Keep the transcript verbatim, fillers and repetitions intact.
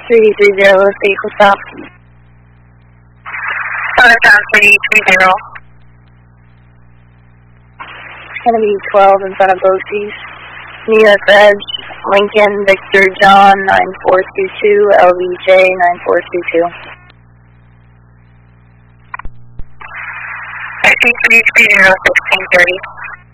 three three zero, vehicle stop. Southern three three zero. It's going to be twelve in front of Bosie's. New S Edge, Lincoln, Victor John, nine four two two, L V J, nine four two two. three three zero, sixteen thirty.